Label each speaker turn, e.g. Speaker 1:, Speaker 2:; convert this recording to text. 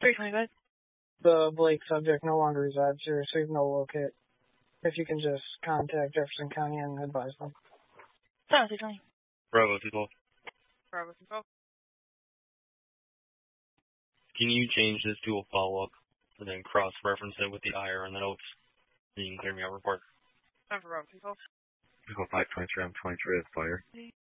Speaker 1: 325.
Speaker 2: The Blake subject no longer resides here, so you have no locate. If you can just contact Jefferson County and advise them.
Speaker 1: Sounds like Johnny.
Speaker 3: Bravo 212.
Speaker 1: Bravo 212.
Speaker 3: Can you change this to a follow-up and then cross-reference it with the IR and the notes? So you can clear me out report.
Speaker 1: Time for Bravo 212.
Speaker 4: 523, I'm 23 at fire.